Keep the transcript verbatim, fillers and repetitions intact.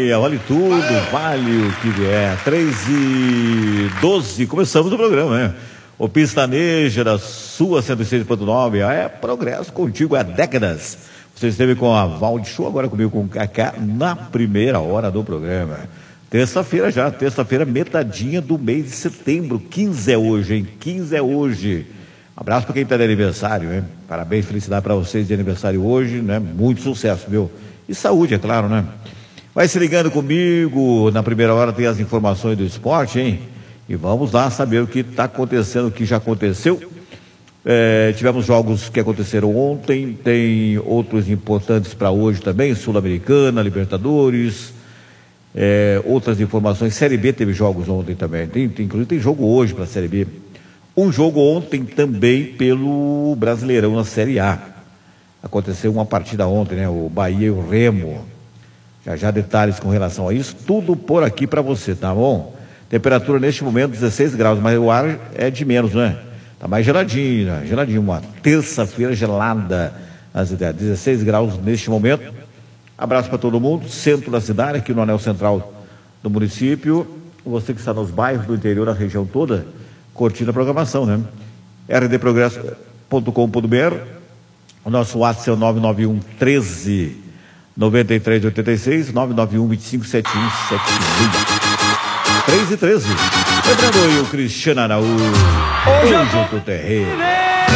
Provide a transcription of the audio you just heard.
meia, vale tudo, vale o que vier. três e doze, começamos o programa, né? O Pistaneja da sua cento e seis ponto nove, é progresso contigo há décadas. Você esteve com a Valde Show, agora comigo com o Cacá, na primeira hora do programa. Terça-feira já, terça-feira, metadinha do mês de setembro. quinze é hoje, hein? quinze é hoje. Abraço para quem está de aniversário, hein? Parabéns, felicidade para vocês de aniversário hoje, né? Muito sucesso, viu? E saúde, é claro, né? Vai se ligando comigo, na primeira hora tem as informações do esporte, hein? E vamos lá saber o que está acontecendo, o que já aconteceu. É, tivemos jogos que aconteceram ontem, tem outros importantes para hoje também, Sul-Americana, Libertadores, é, outras informações. Série B teve jogos ontem também, tem, tem, inclusive tem jogo hoje para a Série B. Um jogo ontem também pelo Brasileirão na Série A. Aconteceu uma partida ontem, né? O Bahia e o Remo. Já já detalhes com relação a isso, tudo por aqui para você, tá bom? Temperatura neste momento dezesseis graus, mas o ar é de menos, né? Tá mais geladinho, né? Geladinho, uma terça-feira gelada, as ideias, dezesseis graus neste momento. Abraço para todo mundo, centro da cidade, aqui no anel central do município. Você que está nos bairros do interior da região toda, curtindo a programação, né? r d progresso ponto com ponto b r. O nosso WhatsApp é o nove nove um treze noventa e três oitenta e seis, nove nove um vinte e cinco setenta e um setenta e seis. três e treze. Lembrando aí o Cristiano Araújo. Hoje, hoje eu tô terreno.